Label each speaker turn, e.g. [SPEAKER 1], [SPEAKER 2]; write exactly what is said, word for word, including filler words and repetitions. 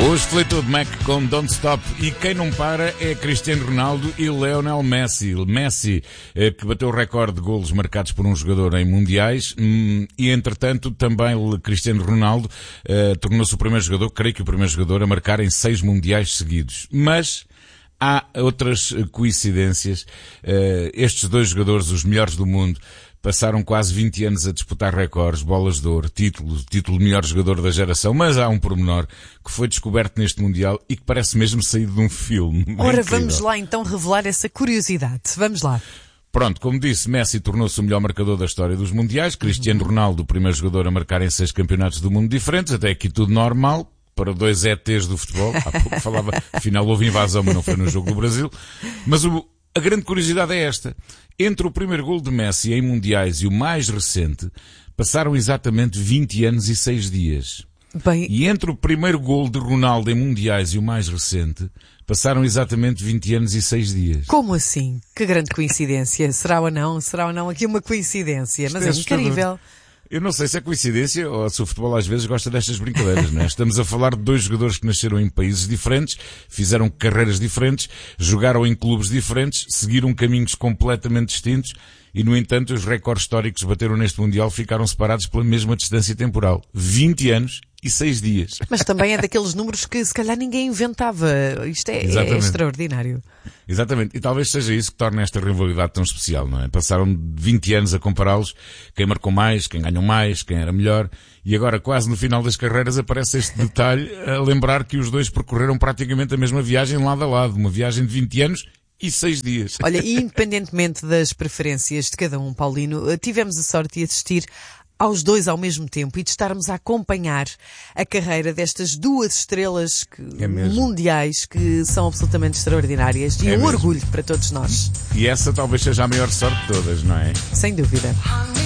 [SPEAKER 1] Os Fleetwood Mac com Don't Stop, e quem não para é Cristiano Ronaldo e Lionel Messi. Messi, eh, que bateu o recorde de golos marcados por um jogador em mundiais, hum, e entretanto também Cristiano Ronaldo eh, tornou-se o primeiro jogador, creio que o primeiro jogador a marcar em seis mundiais seguidos. Mas há outras coincidências. Uh, estes dois jogadores, os melhores do mundo, passaram quase vinte anos a disputar recordes, bolas de ouro, títulos, título de melhor jogador da geração, mas há um pormenor que foi descoberto neste Mundial e que parece mesmo saído de um filme.
[SPEAKER 2] Ora,
[SPEAKER 1] é
[SPEAKER 2] vamos lá então revelar essa curiosidade. Vamos lá.
[SPEAKER 1] Pronto, como disse, Messi tornou-se o melhor marcador da história dos Mundiais, Cristiano Ronaldo o primeiro jogador a marcar em seis campeonatos do mundo diferentes, até aqui tudo normal. Para dois E Tês do futebol, há pouco falava, afinal houve invasão, mas não foi no jogo do Brasil. Mas o, a grande curiosidade é esta. Entre o primeiro gol de Messi em mundiais e o mais recente, passaram exatamente vinte anos e seis dias.
[SPEAKER 2] Bem...
[SPEAKER 1] E entre o primeiro gol de Ronaldo em mundiais e o mais recente, passaram exatamente vinte anos e seis dias.
[SPEAKER 2] Como assim? Que grande coincidência. Será ou não? Será ou não aqui uma coincidência? Mas é, é incrível.
[SPEAKER 1] Eu não sei se é coincidência ou se o futebol às vezes gosta destas brincadeiras, não é? Estamos a falar de dois jogadores que nasceram em países diferentes, fizeram carreiras diferentes, jogaram em clubes diferentes, seguiram caminhos completamente distintos e, no entanto, os recordes históricos que bateram neste Mundial ficaram separados pela mesma distância temporal. vinte anos e seis dias.
[SPEAKER 2] Mas também é daqueles números que se calhar ninguém inventava. Isto é, é extraordinário.
[SPEAKER 1] Exatamente. E talvez seja isso que torna esta rivalidade tão especial, não é? Passaram vinte anos a compará-los, quem marcou mais, quem ganhou mais, quem era melhor, e agora quase no final das carreiras aparece este detalhe a lembrar que os dois percorreram praticamente a mesma viagem lado a lado, uma viagem de vinte anos e seis dias.
[SPEAKER 2] Olha, e independentemente das preferências de cada um, Paulino, tivemos a sorte de assistir aos dois ao mesmo tempo e de estarmos a acompanhar a carreira destas duas estrelas que,
[SPEAKER 1] é
[SPEAKER 2] mundiais que são absolutamente extraordinárias e
[SPEAKER 1] é
[SPEAKER 2] um
[SPEAKER 1] mesmo.
[SPEAKER 2] orgulho para todos nós.
[SPEAKER 1] E essa talvez seja a maior sorte de todas, não é?
[SPEAKER 2] Sem dúvida.